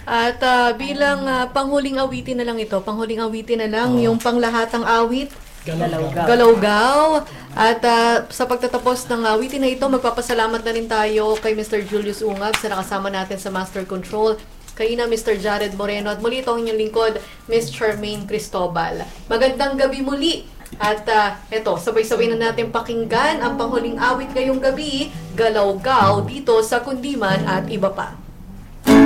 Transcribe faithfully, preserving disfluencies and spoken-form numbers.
At ah, bilang ah, panghuling awitin na lang ito, panghuling awitin na lang, yung panglahatang awit, Galawgaw. Galawgaw. At ah, sa pagtatapos ng awitin na ito, magpapasalamat na rin tayo kay Mister Julius Ungab sa nakasama natin sa Master Control, kay na Mister Jared Moreno, at muli ito ang inyong lingkod, Miss Charmaine Cristobal. Magandang gabi muli. At uh, eto, sabay-sabay na natin pakinggan ang panghuling awit ngayong gabi, Galawgaw, dito sa Kundiman at iba pa.